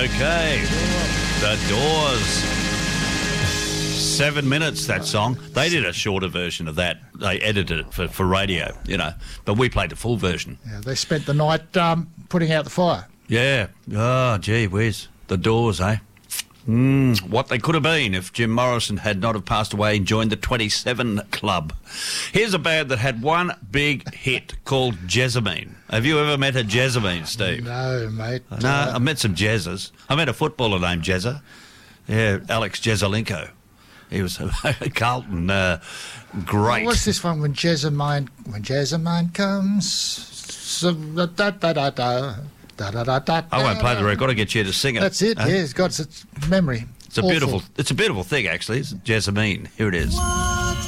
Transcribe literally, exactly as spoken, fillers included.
Okay. The Doors. Seven minutes, that song. They did a shorter version of that. They edited it for, for radio, you know. But we played the full version. Yeah, they spent the night um, putting out the fire. Yeah. Oh, gee whiz. The Doors, eh? Mm, what they could have been if Jim Morrison had not have passed away and joined the twenty-seven Club. Here's a band that had one big hit called Jessamine. Have you ever met a Jessamine, Steve? No, mate. No, Uh, I met some Jezzers. I met a footballer named Jezza. Yeah, Alex Jezzalenko. He was a Carlton uh, great. What's this one? When Jessamine, when Jessamine comes, so, da, da, da, da, da, da, da, da, I won't play the record. I've got to get you to sing it. That's it. Huh? Yeah, it's got its memory. It's a Awful. beautiful. It's a beautiful thing, actually. It's Jessamine. Here it is.